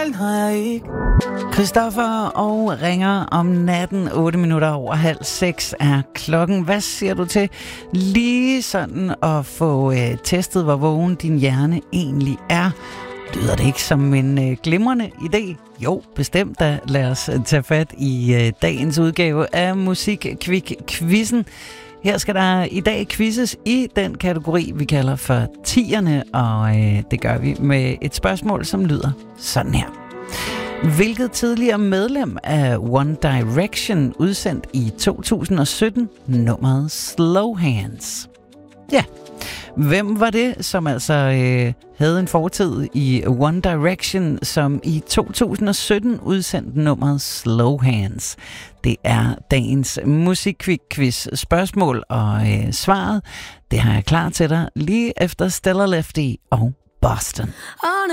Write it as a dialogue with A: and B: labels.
A: den har jeg ikke.
B: Christoffer og ringer om natten. 8 minutter over 5:30 er klokken. Hvad siger du til lige sådan at få testet, hvor vågen din hjerne egentlig er? Lyder det ikke som en glimrende idé? Jo, bestemt da. Lad os tage fat i dagens udgave af Musikkvik-quizzen. Her skal der i dag quizzes i den kategori, vi kalder for 10'erne, og det gør vi med et spørgsmål, som lyder sådan her. Hvilket tidligere medlem af One Direction udsendt i 2017 nummeret Slow Hands? Ja, hvem var det, som altså havde en fortid i One Direction, som i 2017 udsendte nummeret Slow Hands? Det er dagens Musikkvik-quiz spørgsmål, og svaret, det har jeg klar til dig lige efter Stella Lefty og Boston.